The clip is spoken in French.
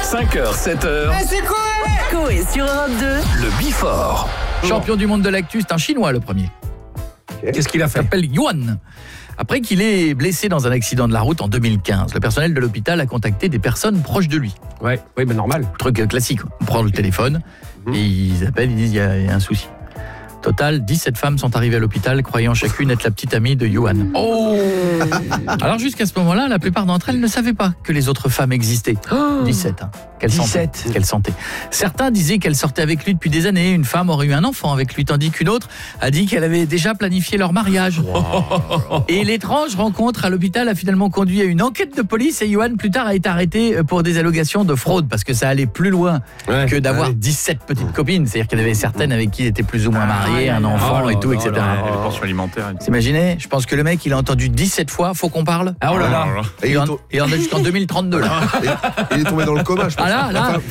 5h, 7h. C'est quoi? Coé sur Europe 2. Le Bifort. Champion du monde de l'actu, c'est un Chinois le premier. Qu'est-ce qu'il a Il fait? s'appelle Yuan. Après qu'il ait blessé dans un accident de la route en 2015, le personnel de l'hôpital a contacté des personnes proches de lui. Ouais, oui, mais normal. Truc classique, on prend le téléphone et ils appellent, ils disent il y a un souci. Total, 17 femmes sont arrivées à l'hôpital, croyant chacune être la petite amie de Yuan. Oh. Alors jusqu'à ce moment-là, la plupart d'entre elles ne savaient pas que les autres femmes existaient. 17, hein. Quelle 17. santé. Quelle santé. Certains disaient qu'elle sortait avec lui depuis des années. Une femme aurait eu un enfant avec lui, tandis qu'une autre a dit qu'elle avait déjà planifié leur mariage. Et l'étrange rencontre à l'hôpital a finalement conduit à une enquête de police et Yuan plus tard a été arrêté pour des allégations de fraude parce que ça allait plus loin que d'avoir 17 petites copines. C'est-à-dire qu'il y en avait certaines avec qui il était plus ou moins marié, un enfant et tout, etc. Et les pensions alimentaires. Vous imaginez? Je pense que le mec, il a entendu 17 fois, faut qu'on parle. Ah oh là là. Et on a jusqu'en 2032 là. Il est tombé dans le coma, je pense. Ah là.